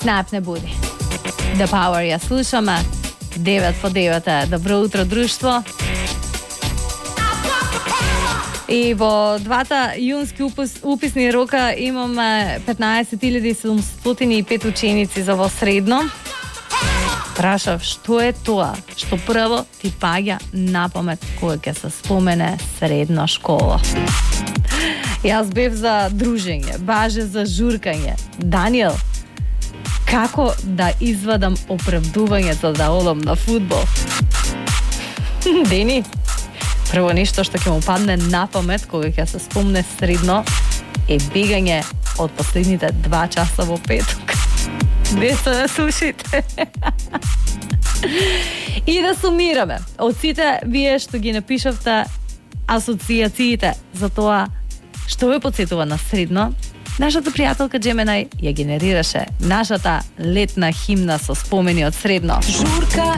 Snap ne budi. The Power ja slušamo. 9 po 9. Dobro utro, društvo. I vo двата юнски уписни рока имаме 15.705 ученици за во средно. Прашав, што е тоа што прво ти паѓа на памет кога ќе се спомене средна школа? Јас бев за дружење, Баже за журкање. Даниел, како да извадам оправдувањето да одам на фудбал? Дени, прво нешто што ќе му падне на памет кога ќе се спомне средно е бегање од последните 2 часа во петок. Деца, не слушайте. И да сумираме. Од сите вие што ги напишавте асоциациите за тоа што ве потсетува на средно, нашата пријателка Джеменај ја генерираше нашата летна химна со спомени од средно. Журка